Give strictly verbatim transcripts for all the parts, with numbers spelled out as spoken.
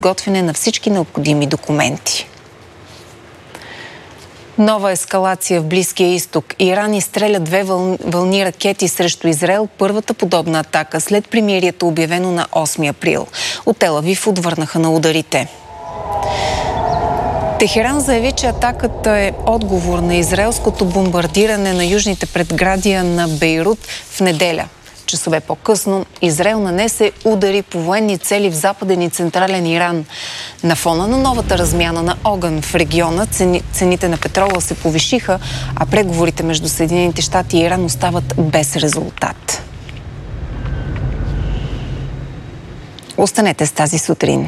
готвене на всички необходими документи. Нова ескалация в Близкия изток. Иран изстреля две въл... вълни ракети срещу Израел, първата подобна атака след примирието, обявено на осми април. От Тел Авив отвърнаха на ударите. Техеран заяви, че атаката е отговор на израелското бомбардиране на южните предградия на Бейрут в неделя. Часове по-късно Израел нанесе удари по военни цели в западен и централен Иран. На фона на новата размяна на огън в региона цени, цените на петрола се повишиха, а преговорите между Съединените щати и Иран остават без резултат. Останете с тази сутрин.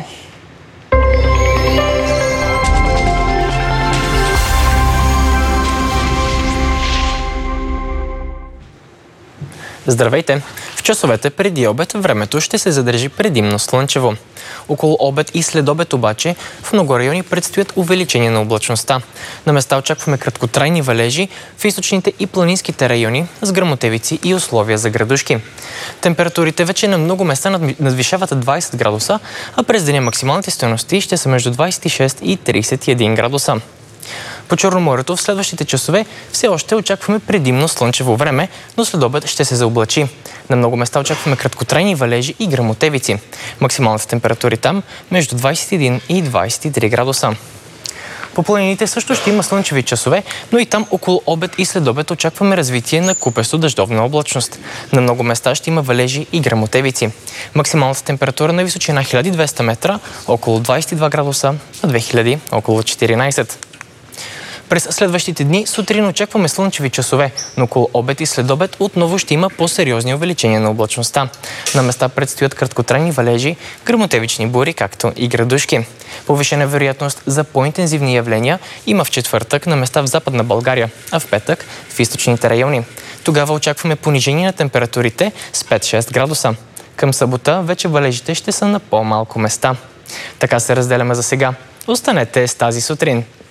Здравейте! В часовете преди обед времето ще се задържи предимно слънчево. Около обед и след обед обаче в много райони предстоят увеличение на облачността. На места очакваме краткотрайни валежи в източните и планинските райони с гръмотевици и условия за градушки. Температурите вече на много места надвишават двайсет градуса, а през деня максималните стойности ще са между двайсет и шест и трийсет и един градуса. По Черноморието в следващите часове все още очакваме предимно слънчево време, но след обед ще се заоблачи. На много места очакваме краткотрайни валежи и гръмотевици. Максималната температура там между двайсет и един и двайсет и три градуса. По планините също ще има слънчеви часове, но и там около обед и след обед очакваме развитие на купесто дъждовна облачност. На много места ще има валежи и гръмотевици. Максималната температура на височина хиляда и двеста метра около двайсет и два градуса, а две хиляди около четиринайсет. През следващите дни сутрин очакваме слънчеви часове, но около обед и следобед отново ще има по-сериозни увеличения на облачността. На места предстоят краткотрайни валежи, гръмотевични бури, както и градушки. Повишена вероятност за по-интензивни явления има в четвъртък на места в Западна България, а в петък в източните райони. Тогава очакваме понижение на температурите с пет-шест градуса. Към събота вече валежите ще са на по-малко места. Така се разделяме за сега. Останете с тази сутрин.